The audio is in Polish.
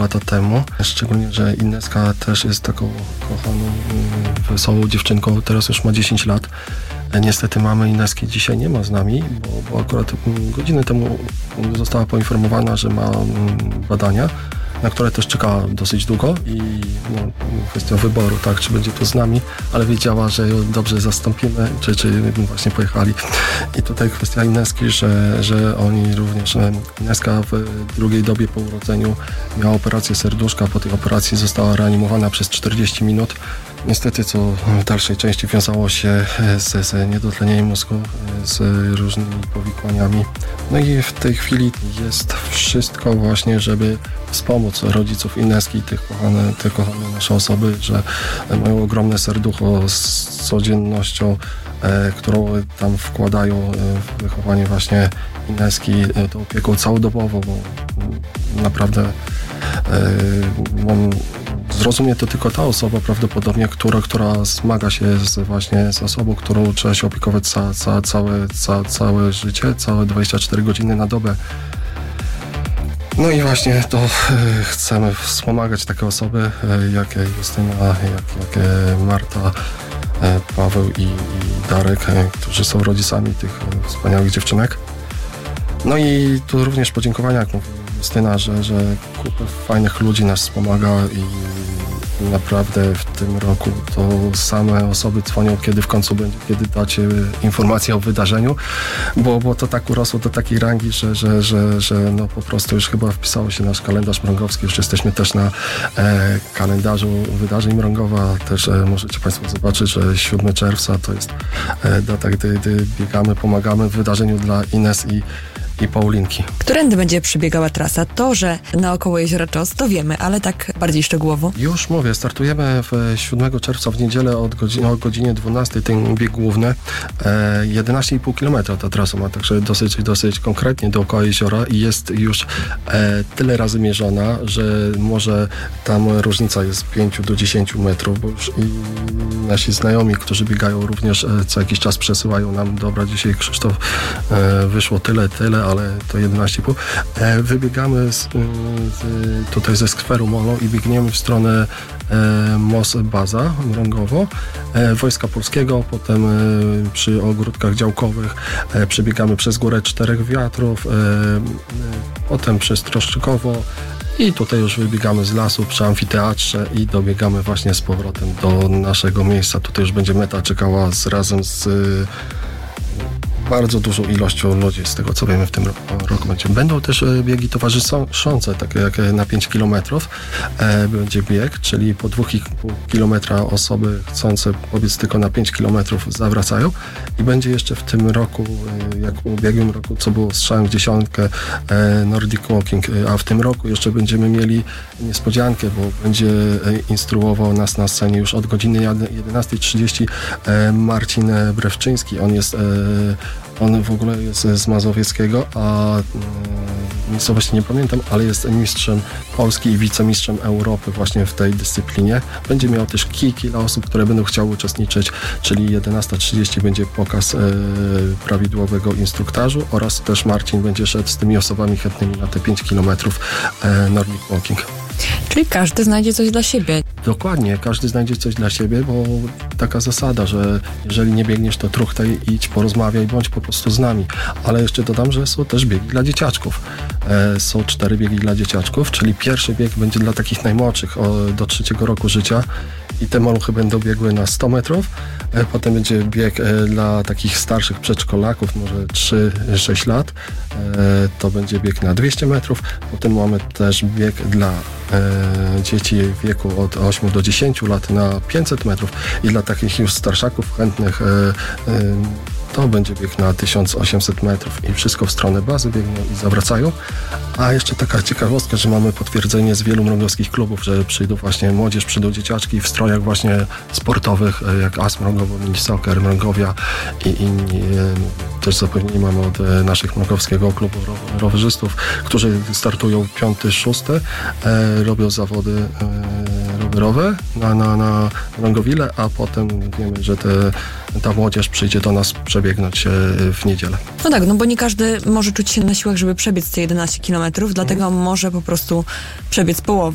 lata temu. Szczególnie, że Ineska też jest taką kochaną, wesołą dziewczynką. Teraz już ma 10 lat. Niestety mamy Ineski dzisiaj nie ma z nami, bo akurat godzinę temu została poinformowana, że ma badania, na które też czekała dosyć długo i kwestia wyboru, tak, czy będzie tu z nami, ale wiedziała, że ją dobrze zastąpimy, czy właśnie pojechali. I tutaj kwestia Ineski, że oni również, Ineska w drugiej dobie po urodzeniu miała operację serduszka, po tej operacji została reanimowana przez 40 minut. Niestety, co w dalszej części wiązało się z niedotlenieniem mózgu, z różnymi powikłaniami. No i w tej chwili jest wszystko właśnie, żeby wspomóc rodziców Ineski, te kochane nasze osoby, że mają ogromne serducho z codziennością, którą tam wkładają w wychowanie właśnie Ineski, tą opieką całodobową, bo naprawdę zrozumie to tylko ta osoba prawdopodobnie, która zmaga się właśnie z osobą, którą trzeba się opiekować całe życie, całe 24 godziny na dobę. No i właśnie to chcemy wspomagać takie osoby jak Justyna, jak Marta, Paweł i Darek, którzy są rodzicami tych wspaniałych dziewczynek. No i tu również podziękowania, jak mówi Justyna, że kupę fajnych ludzi nas wspomaga i naprawdę w tym roku to same osoby dzwonią, kiedy w końcu będzie, kiedy dacie informację o wydarzeniu, bo to tak urosło do takiej rangi, że no po prostu już chyba wpisało się nasz kalendarz mrągowski, już jesteśmy też na kalendarzu wydarzeń Mrągowa, też możecie Państwo zobaczyć, że 7 czerwca to jest data, gdy biegamy, pomagamy w wydarzeniu dla Ines i Paulinki. Którędy będzie przebiegała trasa? To, że naokoło Jeziora Czos, to wiemy, ale tak bardziej szczegółowo. Już mówię, startujemy 7 czerwca w niedzielę o godzinie 12, ten bieg główny. 11,5 km ta trasa ma, także dosyć konkretnie dookoła jeziora i jest już tyle razy mierzona, że może tam różnica jest 5 do 10 metrów, bo już i nasi znajomi, którzy biegają również co jakiś czas przesyłają nam, dobra, dzisiaj Krzysztof wyszło tyle, ale to 11,5. Wybiegamy tutaj ze skweru Molo i biegniemy w stronę Mos Baza, Mrągowo, Wojska Polskiego, potem przy ogródkach działkowych przebiegamy przez Górę Czterech Wiatrów, potem przez Troszczykowo i tutaj już wybiegamy z lasu przy amfiteatrze i dobiegamy właśnie z powrotem do naszego miejsca. Tutaj już będzie meta czekała razem z bardzo dużą ilością ludzi, z tego co wiemy w tym roku będzie. Będą też biegi towarzyszące, takie jak na 5 km będzie bieg, czyli po 2,5 km osoby chcące pobiec tylko na 5 km zawracają i będzie jeszcze w tym roku, jak w ubiegłym roku, co było strzałem w dziesiątkę, Nordic Walking, a w tym roku jeszcze będziemy mieli niespodziankę, bo będzie instruował nas na scenie już od godziny 11:30 Marcin Brewczyński. On w ogóle jest z Mazowieckiego, a miejscowości nie pamiętam, ale jest mistrzem Polski i wicemistrzem Europy właśnie w tej dyscyplinie. Będzie miał też kilka osób, które będą chciały uczestniczyć, czyli 11:30 będzie pokaz prawidłowego instruktażu oraz też Marcin będzie szedł z tymi osobami chętnymi na te 5 km Nordic Walking. Czyli każdy znajdzie coś dla siebie. Dokładnie, każdy znajdzie coś dla siebie, bo taka zasada, że jeżeli nie biegniesz, to truchtaj, idź, porozmawiaj, bądź po prostu z nami. Ale jeszcze dodam, że są też biegi dla dzieciaczków. Są 4 biegi dla dzieciaczków, czyli pierwszy bieg będzie dla takich najmłodszych do 3 roku życia i te maluchy będą biegły na 100 metrów. Potem będzie bieg dla takich starszych przedszkolaków, może 3-6 lat. To będzie bieg na 200 metrów. Potem mamy też bieg dla dzieci w wieku od 8 do 10 lat na 500 metrów i dla takich już starszaków chętnych to będzie bieg na 1800 metrów i wszystko w stronę bazy biegną i zawracają. A jeszcze taka ciekawostka, że mamy potwierdzenie z wielu mrągowskich klubów, że przyjdą właśnie młodzież, przyjdą dzieciaczki w strojach właśnie sportowych, jak AS Mrągowo, Mini Soccer, Mrągowia i inni. Też zapewnienie mamy od naszych mrągowskiego klubu rowerzystów, którzy startują 5-6, robią zawody rowerowe na Mrągowile, a potem wiemy, że ta młodzież przyjdzie do nas przebiegnąć w niedzielę. No tak, no bo nie każdy może czuć się na siłach, żeby przebiec te 11 km, dlatego może po prostu przebiec połowę.